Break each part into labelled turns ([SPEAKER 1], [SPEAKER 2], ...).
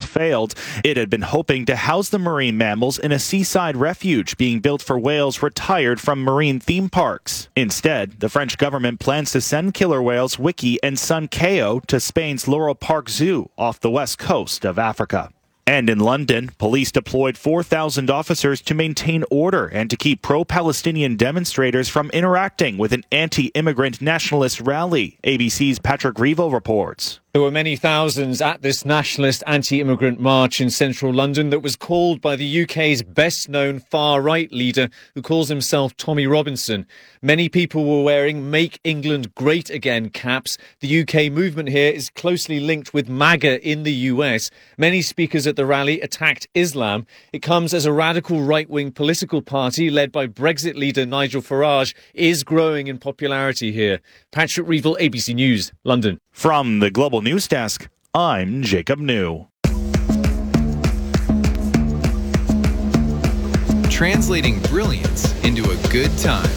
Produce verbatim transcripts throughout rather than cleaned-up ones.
[SPEAKER 1] failed. It had been hoping to house the marine mammals in a seaside refuge being built for whales retired from marine theme parks. Instead, the French government plans to send killer whales Wiki and Sun Kao to Spain's Laurel Park Zoo off the west coast of Africa. And in London, police deployed four thousand officers to maintain order and to keep pro-Palestinian demonstrators from interacting with an anti-immigrant nationalist rally, A B C's Patrick Revo reports.
[SPEAKER 2] There were many thousands at this nationalist anti-immigrant march in central London that was called by the U K's best-known far-right leader, who calls himself Tommy Robinson. Many people were wearing Make England Great Again caps. The U K movement here is closely linked with MAGA in the U S. Many speakers at the rally attacked Islam. It comes as a radical right-wing political party led by Brexit leader Nigel Farage is growing in popularity here. Patrick Revo, A B C News, London.
[SPEAKER 1] From the Global News Desk, I'm Jacob New.
[SPEAKER 3] Translating brilliance into a good time.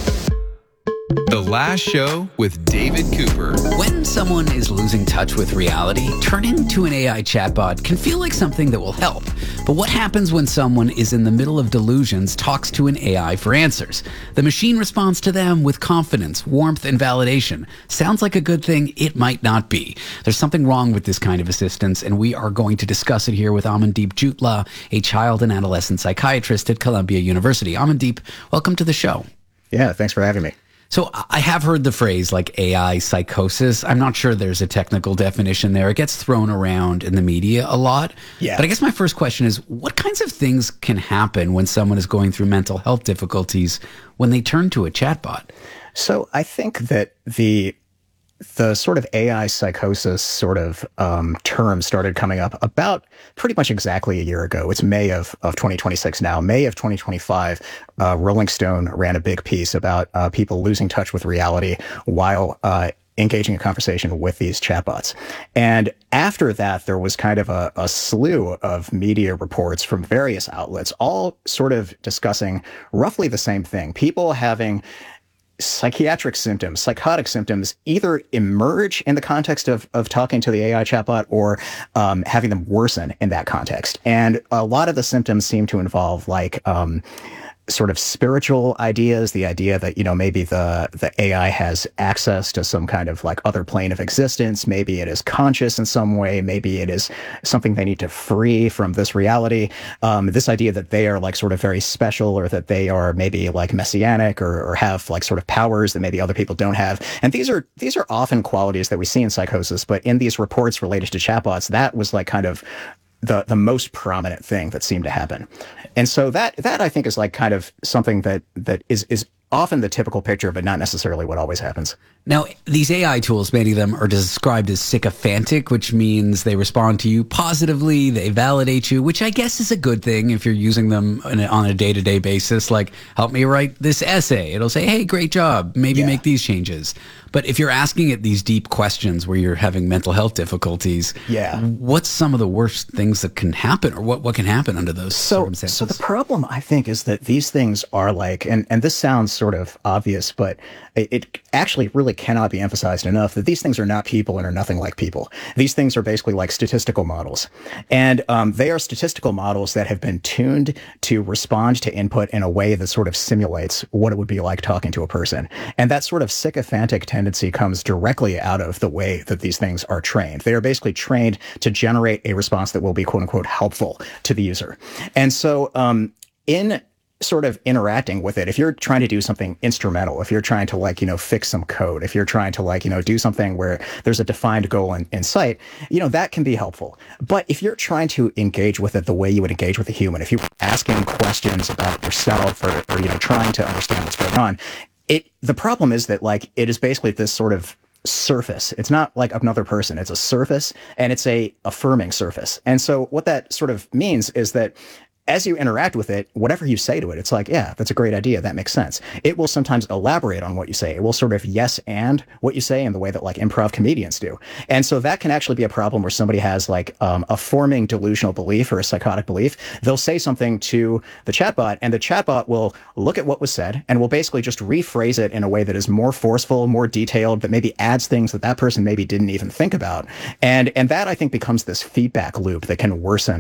[SPEAKER 3] The Last Show with David Cooper.
[SPEAKER 4] When someone is losing touch with reality, turning to an A I chatbot can feel like something that will help. But what happens when someone is in the middle of delusions, talks to an A I for answers? The machine responds to them with confidence, warmth, and validation. Sounds like a good thing. It might not be. There's something wrong with this kind of assistance, and we are going to discuss it here with Amandeep Jutla, a child and adolescent psychiatrist at Columbia University. Amandeep, welcome to the show.
[SPEAKER 5] Yeah, thanks for having me.
[SPEAKER 4] So I have heard the phrase like A I psychosis. I'm not sure there's a technical definition there. It gets thrown around in the media a lot.
[SPEAKER 5] Yeah.
[SPEAKER 4] But I guess my first question is, what kinds of things can happen when someone is going through mental health difficulties when they turn to a chatbot?
[SPEAKER 5] So I think that the the sort of A I psychosis sort of um, term started coming up about pretty much exactly a year ago. It's May of, of twenty twenty-six now. May of twenty twenty-five, uh, Rolling Stone ran a big piece about uh, people losing touch with reality while uh, engaging in conversation with these chatbots. And after that, there was kind of a, a slew of media reports from various outlets, all sort of discussing roughly the same thing. People having psychiatric symptoms, psychotic symptoms, either emerge in the context of, of talking to the A I chatbot or um, having them worsen in that context. And a lot of the symptoms seem to involve like um, sort of spiritual ideas, the idea that, you know, maybe the, the A I has access to some kind of like other plane of existence. Maybe it is conscious in some way. Maybe it is something they need to free from this reality. Um, this idea that they are like sort of very special, or that they are maybe like messianic, or, or have like sort of powers that maybe other people don't have. And these are, these are often qualities that we see in psychosis, but in these reports related to chatbots, that was like kind of the the most prominent thing that seemed to happen. And so that that I think is like kind of something that that is is often the typical picture, but not necessarily what always happens.
[SPEAKER 4] Now, these A I tools, many of them are described as sycophantic, which means they respond to you positively, they validate you, which I guess is a good thing if you're using them on a, on a day-to-day basis. Like, help me write this essay. It'll say, hey, great job. Maybe
[SPEAKER 5] yeah.
[SPEAKER 4] make these changes. But if you're asking it these deep questions where you're having mental health difficulties,
[SPEAKER 5] yeah.
[SPEAKER 4] what's some of the worst things that can happen, or what, what can happen under those
[SPEAKER 5] so,
[SPEAKER 4] circumstances?
[SPEAKER 5] So the problem, I think, is that these things are like, and, and this sounds sort of obvious, but it, it actually really cannot be emphasized enough, that these things are not people and are nothing like people. These things are basically like statistical models. And um, they are statistical models that have been tuned to respond to input in a way that sort of simulates what it would be like talking to a person. And that sort of sycophantic tendency comes directly out of the way that these things are trained. They are basically trained to generate a response that will be, quote unquote, helpful to the user. And so um, in sort of interacting with it, if you're trying to do something instrumental, if you're trying to like, you know, fix some code, if you're trying to like, you know, do something where there's a defined goal in, in sight, you know, that can be helpful. But if you're trying to engage with it the way you would engage with a human, if you're asking questions about yourself, or, or you know, trying to understand what's going on, it, the problem is that like, it is basically this sort of surface. It's not like another person. It's a surface, and it's a affirming surface. And so what that sort of means is that as you interact with it, whatever you say to it, it's like, yeah, that's a great idea. That makes sense. It will sometimes elaborate on what you say. It will sort of yes and what you say in the way that like improv comedians do. And so that can actually be a problem where somebody has like um, a forming delusional belief or a psychotic belief. They'll say something to the chatbot, and the chatbot will look at what was said and will basically just rephrase it in a way that is more forceful, more detailed, that maybe adds things that that person maybe didn't even think about. And, and that, I think, becomes this feedback loop that can worsen